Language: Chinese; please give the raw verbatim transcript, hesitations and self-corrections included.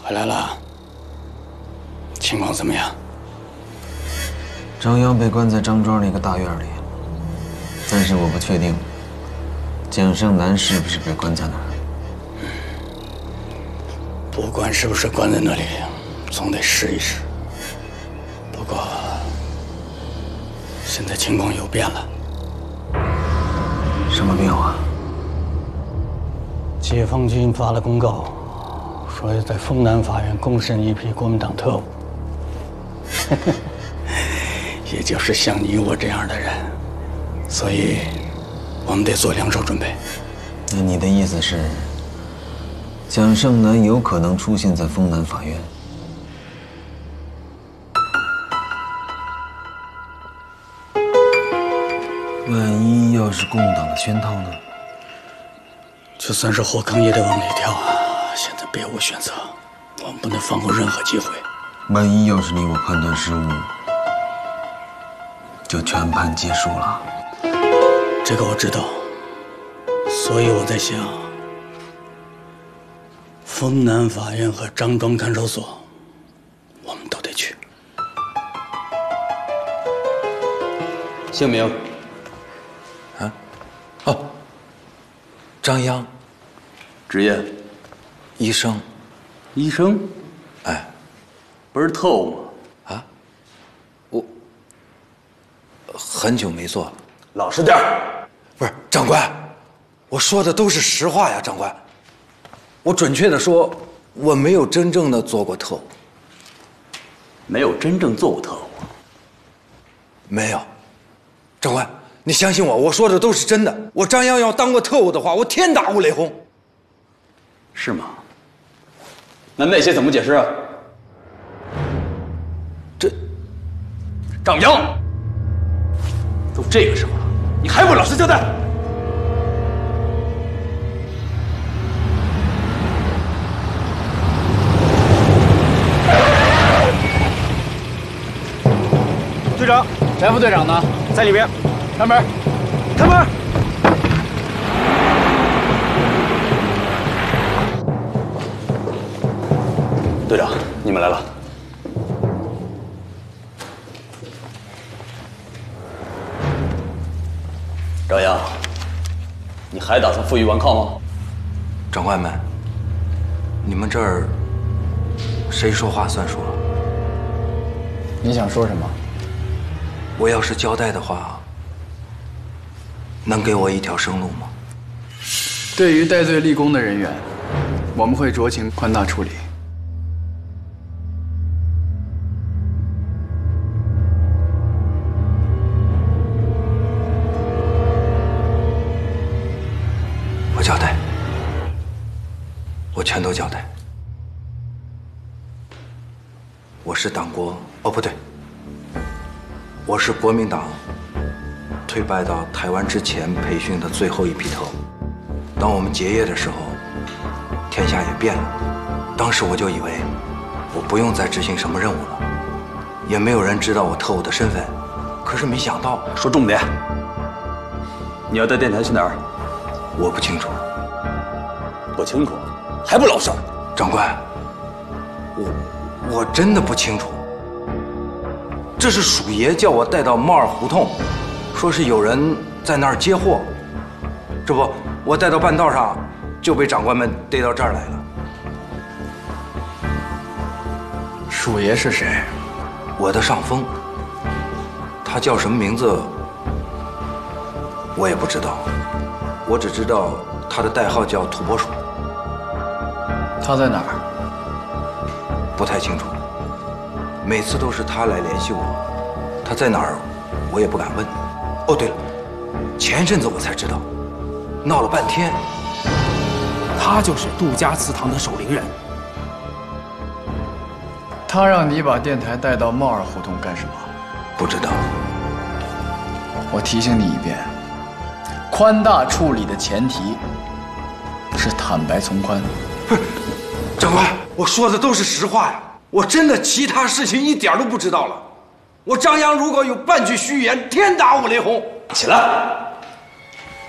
回来了，情况怎么样？ 张扬被关在张庄的一个大院里，但是我不确定蒋胜男是不是被关在那儿。 不管是不是关在那里，总得试一试。不过现在情况有变了。 什么变化？ 解放军发了公告，说要在丰南法院公审一批国民党特务，也就是像你我这样的人，所以我们得做两手准备。 那你的意思是，蒋胜男有可能出现在丰南法院？万一要是共党的圈套呢？ 就算是火坑也得往里跳啊！现在别无选择，我们不能放过任何机会。 万一要是你我判断失误，就全盘皆输了。 这个我知道，所以我在想，丰南法院和张庄看守所，我们都得去。 姓名？ 啊？哦，张扬。 职业？ 医生。 医生？ 哎， 不是特务吗？ 啊？我很久没做了。 老实点儿。 不是，长官，我说的都是实话呀，长官。我准确的说，我没有真正的做过特务。 没有真正做过特务？ 没有。长官，你相信我，我说的都是真的。我张扬要当过特务的话，我天打五雷轰。 是吗？那那些怎么解释啊？ 这， 张扬，都这个时候了，你还不老实交代？ 队长，翟副队长呢？在里边，开门，开门。 队长，你们来了。张扬，你还打算负隅顽抗吗？ 长官们，你们这儿谁说话算数啊？ 你想说什么？ 我要是交代的话，能给我一条生路吗？ 对于戴罪立功的人员，我们会酌情宽大处理。 我交代，我全都交代。我是党国，哦不对，我是国民党退败到台湾之前培训的最后一批特务。当我们结业的时候，天下也变了。当时我就以为我不用再执行什么任务了，也没有人知道我特务的身份。可是没想到， 说重点，你要带电台去哪儿？ 我不清楚。 不清楚，还不老实？ 长官，我我真的不清楚。这是鼠爷叫我带到帽儿胡同，说是有人在那儿接货。这不，我带到半道上就被长官们逮到这儿来了。 鼠爷是谁？ 我的上峰，他叫什么名字我也不知道，我只知道他的代号叫土拨鼠。 他在哪儿？ 不太清楚，每次都是他来联系我，他在哪儿我也不敢问。哦，对了，前阵子我才知道，闹了半天， 他就是杜家祠堂的守灵人。 他让你把电台带到帽儿胡同干什么？ 不知道。 我提醒你一遍，宽大处理的前提是坦白从宽。 不是，长官，我说的都是实话呀，我真的其他事情一点都不知道了。我张扬如果有半句虚言，天打五雷轰。 起来！